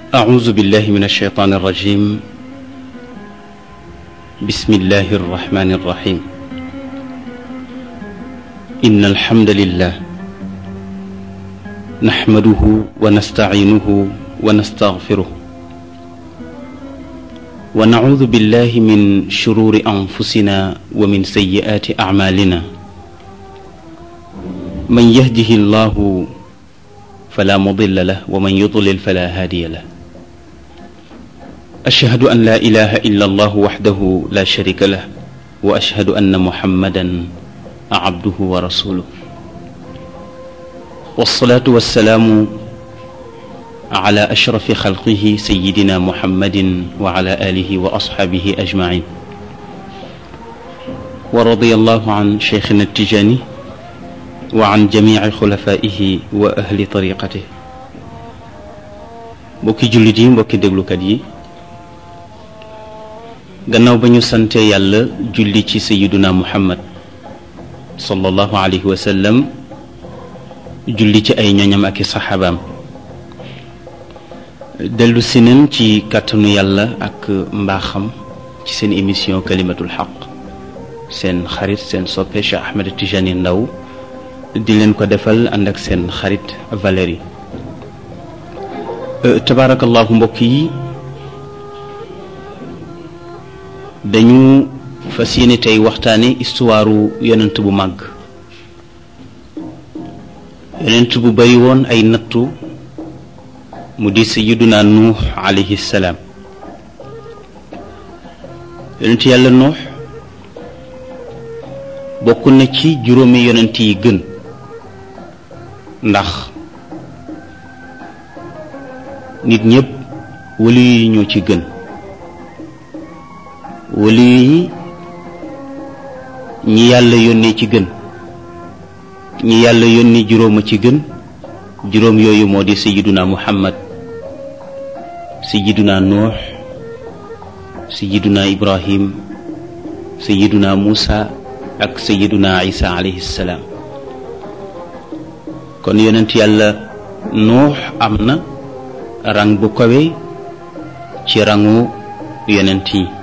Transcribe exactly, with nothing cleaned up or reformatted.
أعوذ بالله من الشيطان الرجيم. بسم الله الرحمن الرحيم. إن الحمد لله نحمده ونستعينه ونستغفره ونعوذ بالله من شرور أنفسنا ومن سيئات أعمالنا. من يهده الله فلا مضل له ومن يضلل فلا هادي له. أشهد أن لا إله إلا الله وحده لا شريك له وأشهد أن محمدا عبده ورسوله. والصلاة والسلام على أشرف خلقه سيدنا محمد وعلى آله وأصحابه أجمعين. ورضي الله عن شيخنا التجاني وعن جميع خلفائه وأهل طريقته. mbokki jullit yi, mbokki déglukat yi, gannaaw ba ñu sante yàlla julli ci sayiduna muhammad sallallahu alayhi wa sallam, julli ci ay ñoñam ak i saxaabaam, dellu si nañ ci kàttanu yàlla ak mbaaxam ci seen émission kalimatul xaq, seen xarit seen soppe Cheikh Ahmed Tijani Ndaw di leen ko defal ànd ak seen xarit Valérie. tabaarakallahu mbokk yi, dañu fas yéene tey waxtaane histoire yonent bu màgg, yonent bu bari woon ay nattu, mu di sayyiduna nuux alayhi salaam. yonent yàlla nuux bokk na ci juróomi yonent yi gën, ndax nit ñépp wali yi ñoo ci gën. wali yi ñi yàlla yónnee ci gën, ñi yàlla yónni juróoma ci gën. juróom yooyu moo di sayyiduna muhammad, sayyiduna nuux, sayyiduna ibrahim, sayyiduna musa ak sayyiduna isa alayhi salaam. kon yonent yàlla nuux am na rang bu kawe ci rangu yonent yi.